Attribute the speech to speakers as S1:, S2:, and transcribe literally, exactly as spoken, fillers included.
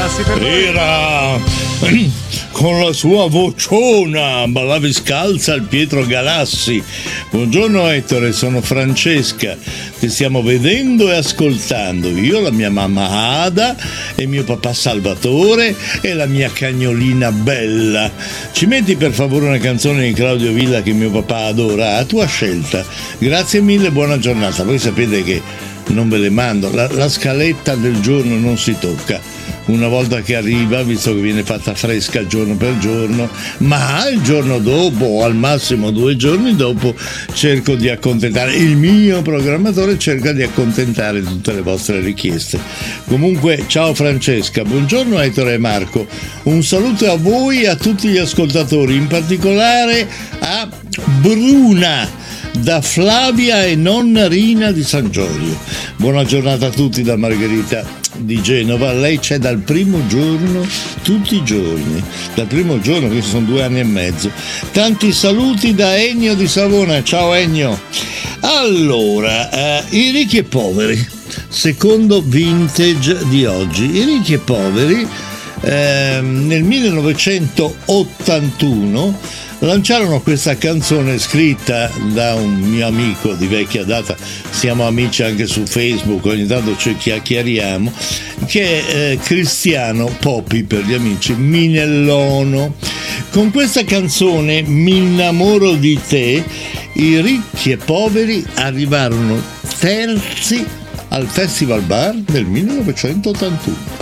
S1: Galassi per noi.
S2: Era con la sua vociona, ballavi scalza al Pietro Galassi. Buongiorno Ettore, sono Francesca, ti stiamo vedendo e ascoltando. Io, la mia mamma Ada e mio papà Salvatore e la mia cagnolina Bella. Ci metti per favore una canzone di Claudio Villa che mio papà adora, a tua scelta. Grazie mille, buona giornata. Voi sapete che non ve le mando, la, la scaletta del giorno non si tocca. Una volta che arriva, visto che viene fatta fresca giorno per giorno, ma il giorno dopo o al massimo due giorni dopo cerco di accontentare, il mio programmatore cerca di accontentare tutte le vostre richieste. Comunque, ciao Francesca, buongiorno Ettore e Marco, un saluto a voi e a tutti gli ascoltatori, in particolare a Bruna da Flavia e nonna Rina di San Giorgio. Buona giornata a tutti da Margherita di Genova. Lei c'è dal primo giorno, tutti i giorni, dal primo giorno, questi sono due anni e mezzo. Tanti saluti da Ennio di Savona. Ciao Ennio. Allora, eh, i ricchi e poveri, secondo vintage di oggi. I ricchi e poveri eh, nel millenovecentottantuno lanciarono questa canzone scritta da un mio amico di vecchia data, siamo amici anche su Facebook, ogni tanto ci chiacchieriamo, che è eh, Cristiano Popi per gli amici, Minellono. Con questa canzone, Mi innamoro di te, i ricchi e poveri arrivarono terzi al Festival Bar del millenovecentottantuno.